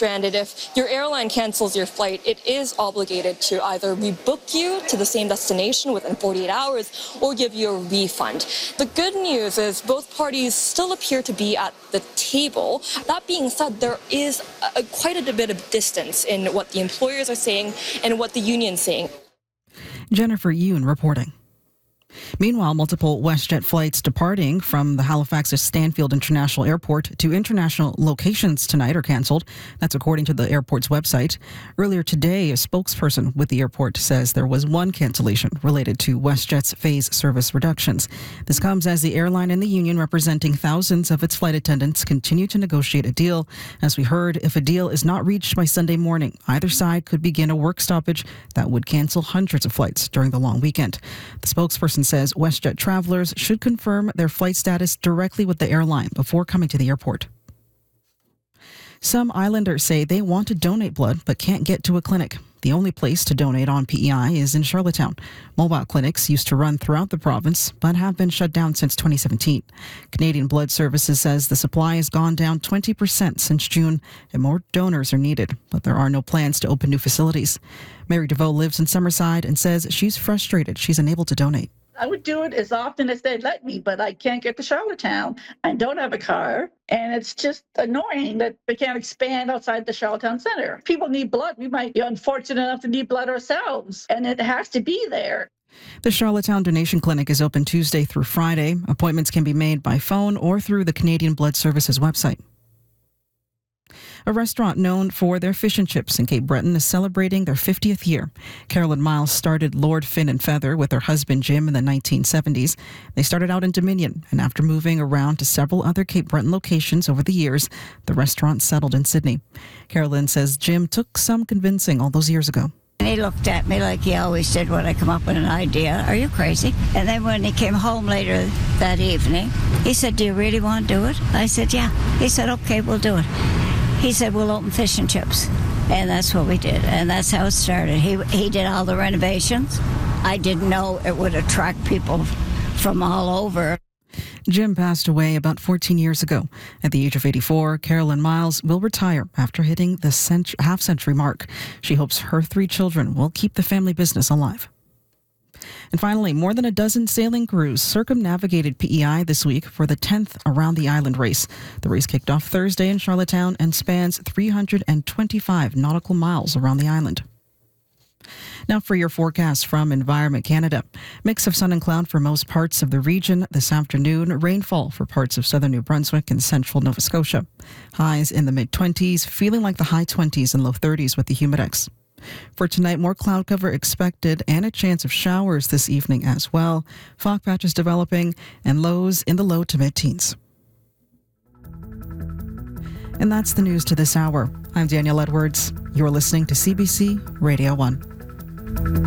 stranded, if your airline cancels your flight, it is obligated to either rebook you to the same destination within 48 hours or give you a refund. The good news is both parties still appear to be at the table. That being said, there is quite a bit of distance in what the employers are saying and what the union's saying. Jennifer Yoon reporting. Meanwhile, multiple WestJet flights departing from the Halifax's Stanfield International Airport to international locations tonight are cancelled. That's according to the airport's website. Earlier today, a spokesperson with the airport says there was one cancellation related to WestJet's phase service reductions. This comes as the airline and the union representing thousands of its flight attendants continue to negotiate a deal. As we heard, if a deal is not reached by Sunday morning, either side could begin a work stoppage that would cancel hundreds of flights during the long weekend. The spokesperson says WestJet travelers should confirm their flight status directly with the airline before coming to the airport. Some islanders say they want to donate blood but can't get to a clinic. The only place to donate on PEI is in Charlottetown. Mobile clinics used to run throughout the province but have been shut down since 2017. Canadian Blood Services says the supply has gone down 20% since June and more donors are needed, but there are no plans to open new facilities. Mary DeVoe lives in Summerside and says she's frustrated she's unable to donate. I would do it as often as they'd let me, but I can't get to Charlottetown. I don't have a car, and it's just annoying that we can't expand outside the Charlottetown Centre. People need blood. We might be unfortunate enough to need blood ourselves, and it has to be there. The Charlottetown Donation Clinic is open Tuesday through Friday. Appointments can be made by phone or through the Canadian Blood Services website. A restaurant known for their fish and chips in Cape Breton is celebrating their 50th year. Carolyn Miles started Lord Fin and Feather with her husband Jim in the 1970s. They started out in Dominion, and after moving around to several other Cape Breton locations over the years, the restaurant settled in Sydney. Carolyn says Jim took some convincing all those years ago. He looked at me like he always did when I come up with an idea. Are you crazy? And then when he came home later that evening, he said, do you really want to do it? I said, yeah. He said, okay, we'll do it. He said, we'll open fish and chips. And that's what we did. And that's how it started. He did all the renovations. I didn't know it would attract people from all over. Jim passed away about 14 years ago. At the age of 84, Carolyn Miles will retire after hitting the half-century mark. She hopes her 3 children will keep the family business alive. And finally, more than a dozen sailing crews circumnavigated PEI this week for the 10th Around the Island race. The race kicked off Thursday in Charlottetown and spans 325 nautical miles around the island. Now for your forecast from Environment Canada. Mix of sun and cloud for most parts of the region this afternoon. Rainfall for parts of southern New Brunswick and central Nova Scotia. Highs in the mid-20s, feeling like the high 20s and low 30s with the humidex. For tonight, more cloud cover expected and a chance of showers this evening as well. Fog patches developing and lows in the low to mid-teens. And that's the news to this hour. I'm Danielle Edwards. You're listening to CBC Radio 1.